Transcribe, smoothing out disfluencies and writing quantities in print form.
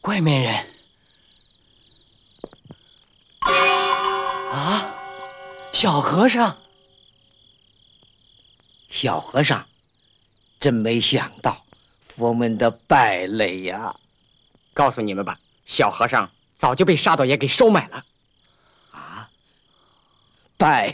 怪美人。啊，小和尚。 小和尚，真没想到佛门的败类呀！ 告诉你们吧，小和尚早就被沙道爷给收买了。 啊，败